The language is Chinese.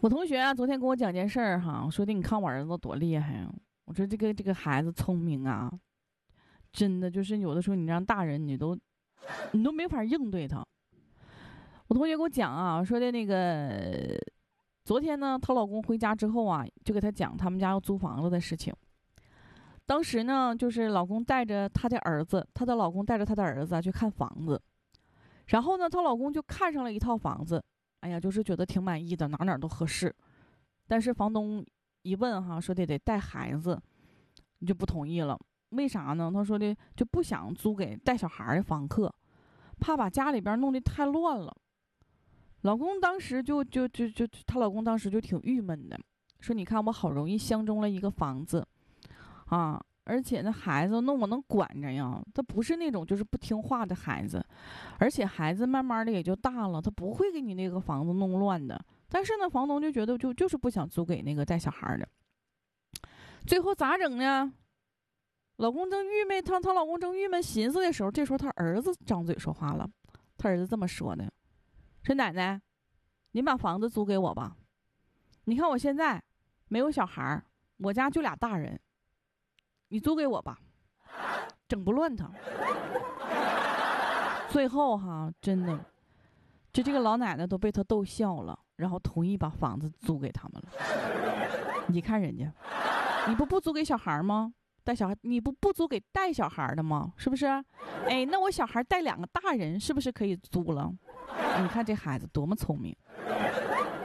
我同学啊，昨天跟我讲件事儿哈，说的你看我儿子多厉害啊！我说这个孩子聪明啊，真的就是有的时候你让大人你都没法应对他。我同学给我讲啊，说的那个昨天呢，她老公回家之后啊，就给她讲他们家要租房子的事情。当时呢，就是老公带着他的儿子，她的老公带着他的儿子去看房子，然后呢，她老公就看上了一套房子，哎呀，就是觉得挺满意的，哪哪都合适。但是房东一问哈，说得带孩子，你就不同意了。为啥呢？他说的就不想租给带小孩的房客，怕把家里边弄得太乱了。老公当时她老公当时就挺郁闷的，说你看我好容易相中了一个房子啊，而且那孩子我能管着呀，他不是那种就是不听话的孩子，而且孩子慢慢的也就大了，他不会给你那个房子弄乱的。但是呢，房东就觉得就是不想租给那个带小孩的。最后咋整呢？老公正郁闷，她老公正郁闷寻思的时候，这时候他儿子张嘴说话了。他儿子这么说的：“说奶奶，您把房子租给我吧。你看我现在没有小孩，我家就俩大人，你租给我吧，整不乱他。”最后哈，真的，这个老奶奶都被他逗笑了，然后同意把房子租给他们了。你看人家，你不租给小孩吗？带小孩，你不租给带小孩的吗？是不是？哎，那我小孩带两个大人，是不是可以租了？你看这孩子多么聪明。